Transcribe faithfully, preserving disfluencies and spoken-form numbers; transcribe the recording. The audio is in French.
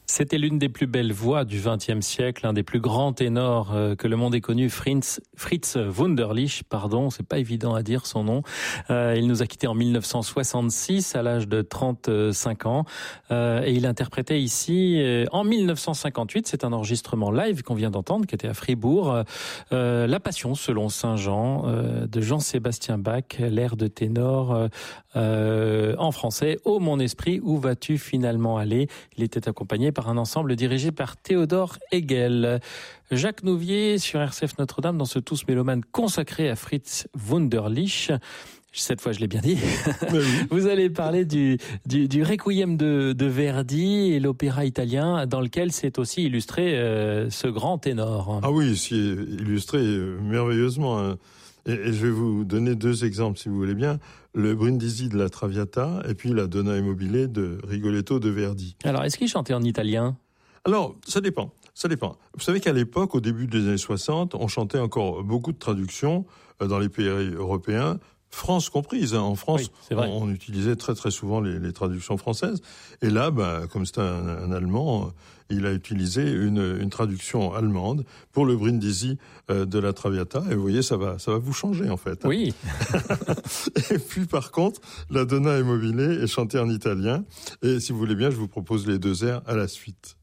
C'était l'une des plus belles voix du vingtième siècle, un des plus grands ténors euh, que le monde ait connu, Fritz, Fritz Wunderlich, pardon, c'est pas évident à dire son nom. Euh, il nous a quittés en mille neuf cent soixante-six à l'âge de trente-cinq ans euh, et il interprétait ici euh, en mille neuf cent cinquante-huit, c'est un enregistrement live qu'on vient d'entendre, qui était à Fribourg, euh, La Passion selon Saint Jean euh, de Jean-Sébastien Bach, l'air de ténor euh, euh, en français. Ô mon esprit, où vas-tu finalement aller? Il était accompagné par un ensemble dirigé par Théodore Hegel. Jacques Nouvier sur R C F Notre-Dame dans ce Tous Mélomane consacré à Fritz Wunderlich. Cette fois, je l'ai bien dit. Oui. Vous allez parler du, du, du Requiem de, de Verdi et l'opéra italien dans lequel c'est aussi illustré euh, ce grand ténor. Ah oui, c'est illustré merveilleusement. Hein. Et, et je vais vous donner deux exemples, si vous voulez bien. Le Brindisi de la Traviata et puis la Donna e Mobile de Rigoletto de Verdi. Alors, est-ce qu'il chantait en italien ? Alors, ça dépend. Ça dépend. Vous savez qu'à l'époque, au début des années soixante, on chantait encore beaucoup de traductions dans les pays européens, France comprise. En France, oui, on, on utilisait très très souvent les, les traductions françaises. Et là, bah, comme c'était un, un Allemand, il a utilisé une, une traduction allemande pour le Brindisi euh, de la Traviata. Et vous voyez, ça va, ça va vous changer en fait. Oui. Et puis par contre, la Donna e Mobile est chantée en italien. Et si vous voulez bien, je vous propose les deux airs à la suite.